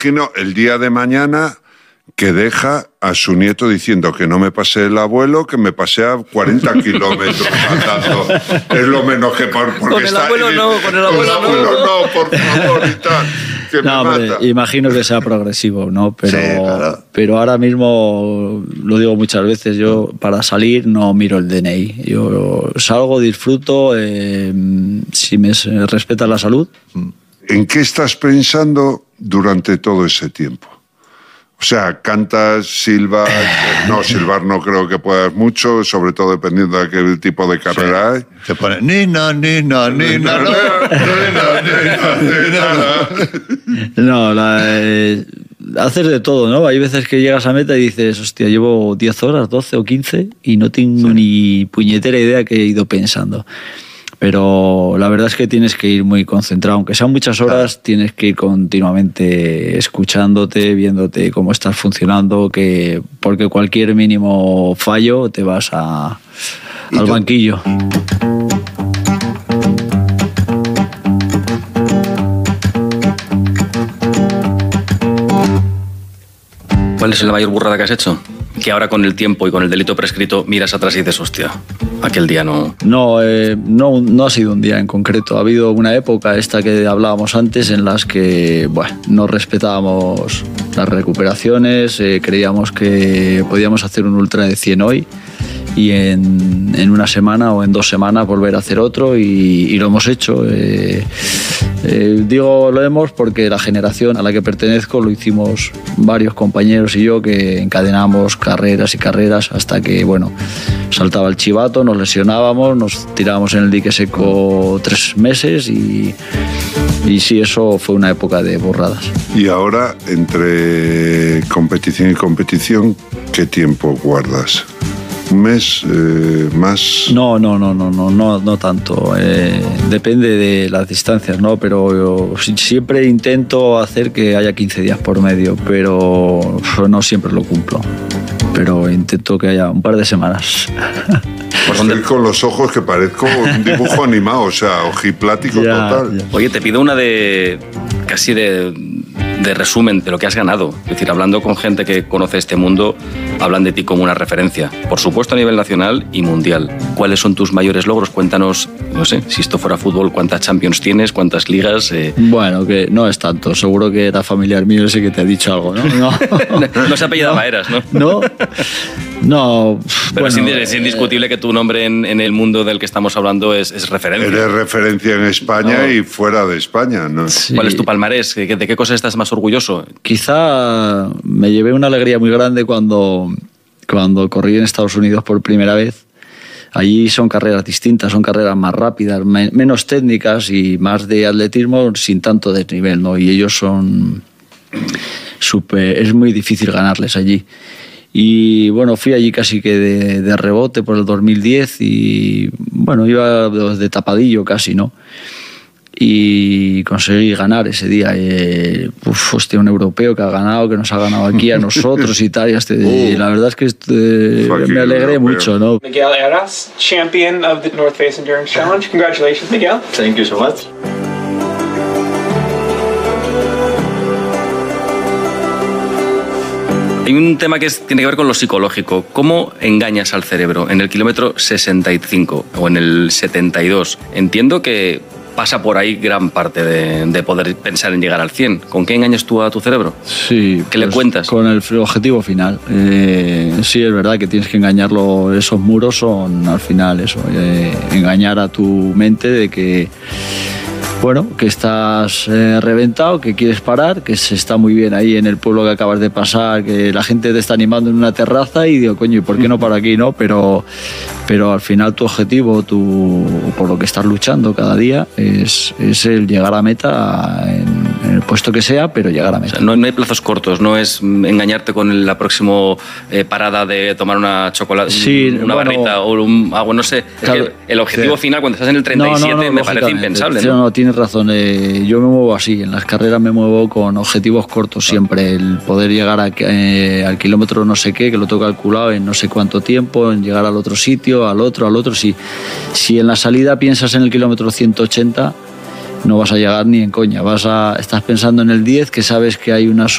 imagino el día de mañana que deja a su nieto diciendo que no me pase el abuelo, que me pase a 40 kilómetros andando. Es lo menos que... Porque con el abuelo no, no, por favor, y tal. Que no, me mata. Imagino que sea progresivo, ¿no? Pero, sí, claro. Pero ahora mismo, lo digo muchas veces, yo para salir no miro el DNI. Yo salgo, disfruto, si me respeta la salud. ¿En qué estás pensando durante todo ese tiempo? O sea, cantas, silbas... No, silbar no creo que puedas mucho, sobre todo dependiendo de qué tipo de carrera hay. Se pone... Nina. No, haces de todo, ¿no? Hay veces que llegas a meta y dices, hostia, llevo 10 horas, 12 o 15 y no tengo ni puñetera idea que he ido pensando. Pero la verdad es que tienes que ir muy concentrado. Aunque sean muchas horas, tienes que ir continuamente escuchándote, viéndote cómo estás funcionando, porque cualquier mínimo fallo te vas al banquillo. ¿Cuál es la mayor burrada que has hecho? Que ahora con el tiempo y con el delito prescrito miras atrás y dices, hostia, aquel día no... No ha sido un día en concreto. Ha habido una época, esta que hablábamos antes, en las que no respetábamos las recuperaciones, creíamos que podíamos hacer un ultra de 100 hoy y en una semana o en 2 semanas volver a hacer otro y lo hemos hecho. Digo lo hemos porque la generación a la que pertenezco lo hicimos varios compañeros y yo, que encadenamos carreras y carreras hasta que saltaba el chivato, nos lesionábamos, nos tirábamos en el dique seco 3 meses y sí, eso fue una época de burradas. Y ahora, entre competición y competición, ¿qué tiempo guardas? ¿Un mes? ¿Más? No tanto. Depende de las distancias, ¿no? Pero yo siempre intento hacer que haya 15 días por medio, pero no siempre lo cumplo. Pero intento que haya un par de semanas. Estoy con los ojos que parezco un dibujo animado, o sea, ojiplático total. Ya. Oye, te pido una casi de resumen de lo que has ganado. Es decir, hablando con gente que conoce este mundo, hablan de ti como una referencia. Por supuesto a nivel nacional y mundial. ¿Cuáles son tus mayores logros? Cuéntanos, no sé, si esto fuera fútbol, ¿cuántas Champions tienes? ¿Cuántas ligas? Bueno, que no es tanto. Seguro que era familiar mío ese que te ha dicho algo, ¿no? No se apellidaba Eras, ¿no? No. Pero es indiscutible que tu nombre en el mundo del que estamos hablando es referencia. Eres referencia en España y fuera de España, ¿no? Sí. ¿Cuál es tu palmarés? ¿De qué cosa estás más orgulloso? Quizá me llevé una alegría muy grande cuando corrí en Estados Unidos por primera vez. Allí son carreras distintas, son carreras más rápidas, menos técnicas y más de atletismo sin tanto desnivel, ¿no? Y ellos son es muy difícil ganarles allí. Y fui allí casi que de rebote por el 2010 y iba de tapadillo casi, ¿no? Y conseguí ganar ese día. Un europeo que ha ganado, que nos ha ganado aquí a nosotros y tal. Y la verdad es que me alegré mucho, ¿no? Miguel Eras, champion of the North Face Endurance Challenge. Congratulations, Miguel. Thank you so much. Hay un tema que tiene que ver con lo psicológico. ¿Cómo engañas al cerebro en el kilómetro 65 o en el 72? Entiendo que pasa por ahí gran parte de poder pensar en llegar al 100. ¿Con qué engañas tú a tu cerebro? Sí. ¿Qué le cuentas? Con el objetivo final. Sí, es verdad que tienes que engañarlo. Esos muros son al final eso. Engañar a tu mente de que que estás reventado, que quieres parar, que se está muy bien ahí en el pueblo que acabas de pasar, que la gente te está animando en una terraza y digo, coño, ¿y por qué no paro aquí, no? Pero al final tu objetivo, por lo que estás luchando cada día, es el llegar a meta en el puesto que sea, pero llegar a meta. O sea, no hay plazos cortos, no es engañarte con la próxima parada de tomar una chocolate, una barrita o un agua, no sé. Claro, es que el objetivo final, cuando estás en el 37, me parece impensable, ¿no? No, tienes razón. Yo me muevo así. En las carreras me muevo con objetivos cortos siempre. El poder llegar al kilómetro no sé qué, que lo tengo calculado en no sé cuánto tiempo, en llegar al otro sitio, al otro. Si en la salida piensas en el kilómetro 180, no vas a llegar ni en coña. Estás pensando en el 10, que sabes que hay una